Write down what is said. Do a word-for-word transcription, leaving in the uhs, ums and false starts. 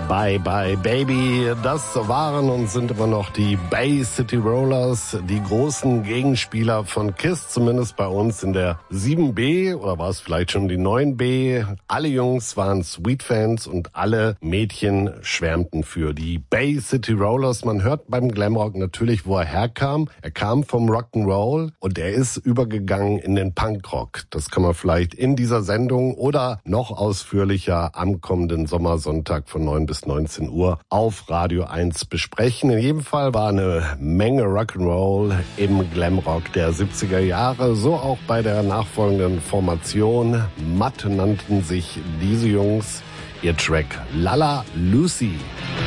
Bye Bye Baby, das waren und sind immer noch die Bay City Rollers, die großen Gegenspieler von KISS, zumindest bei uns in der sieben B oder war es vielleicht schon die neun B. Alle Jungs waren Sweet-Fans und alle Mädchen schwärmten für die Bay City Rollers. Man hört beim Glamrock natürlich, wo er herkam. Er kam vom Rock'n'Roll und er ist übergegangen in den Punkrock. Das kann man vielleicht in dieser Sendung oder noch ausführlicher am kommenden Sommersonntag von neun bis neunzehn Uhr auf Radio eins besprechen. In jedem Fall war eine Menge Rock'n'Roll im Glamrock der siebziger Jahre, so auch bei der nachfolgenden Formation. Matt nannten sich diese Jungs. Ihr Track Lala Lucy.